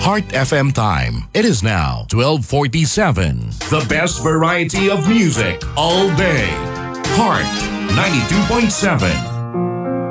Heart FM time. It is now 12:47. The best variety of music all day. Heart 92.7.